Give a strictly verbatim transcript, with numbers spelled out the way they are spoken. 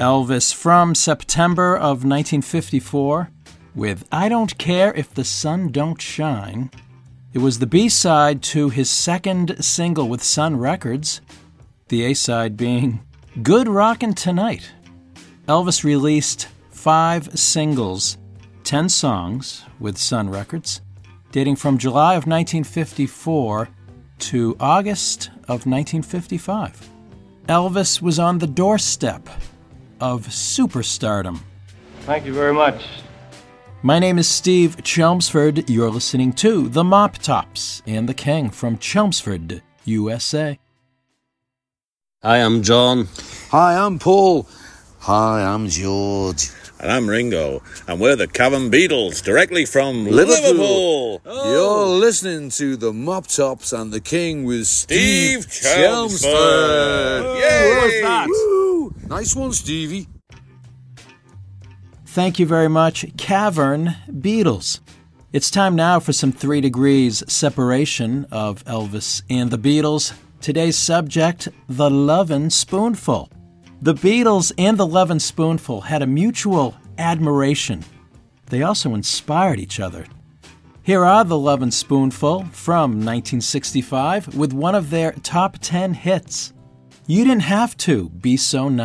Elvis from September of nineteen fifty-four with I Don't Care If the Sun Don't Shine. It was the B-side to his second single with Sun Records, the A-side being Good Rockin' Tonight. Elvis released five singles, ten songs with Sun Records, dating from July of nineteen fifty-four to August of nineteen fifty-five. Elvis was on the doorstep of superstardom. Thank you very much. My name is Steve Chelmsford. You're listening to The Mop Tops and the King from Chelmsford, U S A. Hi, I'm John. Hi, I'm Paul. Hi, I'm George. And I'm Ringo. And we're the Cavern Beatles, directly from Liverpool. Liverpool. Oh. You're listening to The Mop Tops and the King with Steve, Steve Chelmsford. Chelmsford. Yay! What was that? Woo! Nice one, Stevie. Thank you very much, Cavern Beatles. It's time now for some three degrees separation of Elvis and the Beatles. Today's subject, the Lovin' Spoonful. The Beatles and the Lovin' Spoonful had a mutual admiration. They also inspired each other. Here are the Lovin' Spoonful from nineteen sixty-five with one of their top ten hits. You Didn't Have to Be So Nice.